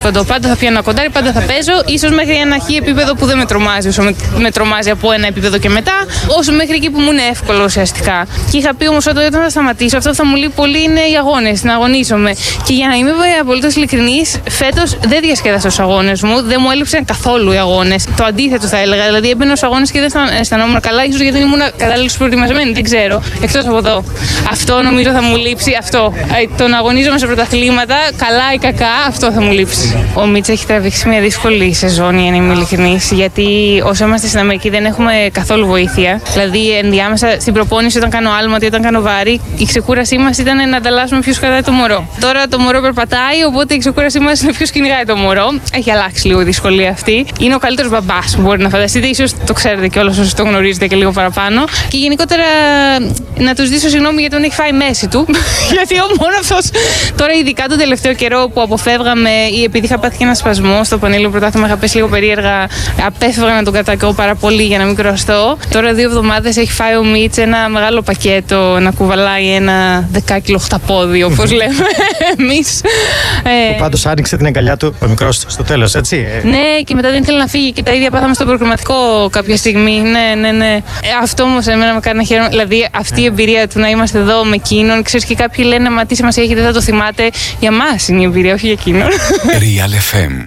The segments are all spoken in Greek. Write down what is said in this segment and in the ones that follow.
τρίποντο. Πάντα θα πιάνω κοντάρι, πάντα θα παίζω. Ίσως μέχρι ένα χι επίπεδο που δεν με τρομάζει, όσο με τρομάζει από ένα επίπεδο και μετά, όσο μέχρι εκεί που μου είναι εύκολο ουσιαστικά. Και είχα πει όμως ότι όταν θα σταματήσω, αυτό που θα μου λείπει πολύ είναι οι αγώνες, να αγωνίζομαι. Και για να είμαι απολύτως ειλικρινής, φέτος δεν διασκέδασα τους αγώνες μου, δεν μου έλειψαν καθόλου οι αγώνες. Το αντίθετο θα έλεγα. Δηλαδή έμπαινα στους αγώνες και δεν αισθανόμουν καλά, ίσως γιατί δεν ήμουν κατάλληλα προετοιμασμένη, δεν ξέρω. Εκτός από εδώ. Αυτό νομίζω θα μου λείψει. Αυτό. Το να αγωνίζομαι σε πρωταθλήματα, καλά ή κακά, αυτό θα μου λείψει. Ο Μίτς έχει τραβήξει μια δύσκολη σεζόν, για να είμαι ειλικρινής, γιατί όσο είμαστε στην Αμερική δεν έχουμε καθόλου βοήθεια. Δηλαδή, ενδιάμεσα στην προπόνηση, όταν κάνω άλματι, όταν κάνω βάρη, η ξεκούρασή μας ήταν να ανταλλάσσουμε ποιος κρατάει το μωρό. Τώρα το μωρό περπατάει, οπότε η ξεκούρασή μας είναι ποιος κυνηγάει το μωρό. Έχει αλλάξει λίγο η δυσκολία αυτή. Είναι ο καλύτερος μπαμπάς που μπορεί να φανταστείτε, ίσως το ξέρετε κιόλας όσοι το γνωρίζετε και λίγο παραπάνω. Και γενικότερα να του ζητήσω συγγνώμη γιατί τον έχει φάει μέση του. Γιατί μόνο αυτός τώρα, ειδικά τον τελευταίο καιρό που αποφεύγαμε ή επειδή είχα πάθει και ένα σπασμό στο πανελλήνιο πρωτάθλημα, είχα πέσει λίγο περίεργα, απέφευγα να τον κατακαιώ πάρα πολύ για να μην κουραστώ. Τώρα 2 εβδομάδες έχει φάει ο Μίτς ένα μεγάλο πακέτο να κουβαλάει ένα 10 χταπόδι, όπως λέμε εμείς. Πάντως άνοιξε την αγκαλιά του ο μικρός στο τέλος, έτσι. Ναι, και μετά δεν ήθελε να φύγει και τα ίδια πάθαμε στο προκριματικό κάποια στιγμή. Ναι. Αυτό όμως εμένα με κάνει να χαίρομαι. Δηλαδή αυτή η εμπειρία του να είμαστε εδώ με εκείνον. Ξέρεις, και κάποιοι λένε μα τι σημασία έχει, δεν θα το θυμάται. Για μας είναι η εμπειρία, όχι για εκείνον. Real FM.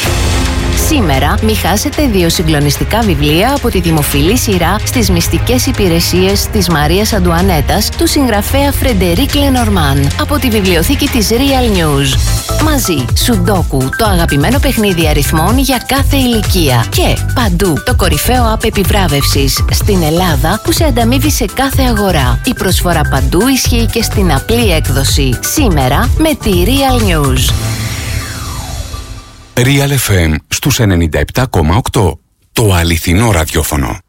Σήμερα μη χάσετε 2 συγκλονιστικά βιβλία από τη δημοφιλή σειρά στις μυστικές υπηρεσίες της Μαρίας Αντουανέτας του συγγραφέα Φρεντερίκ Λενορμάν από τη βιβλιοθήκη της Real News. Μαζί, Σουντόκου, το αγαπημένο παιχνίδι αριθμών για κάθε ηλικία. Και Παντού, το κορυφαίο app επιβράβευσης στην Ελλάδα που σε ανταμείβει σε κάθε αγορά. Η προσφορά Παντού ισχύει και στην απλή έκδοση. Σήμερα με τη Real News. Real FM στους 97,8. Το αληθινό ραδιόφωνο.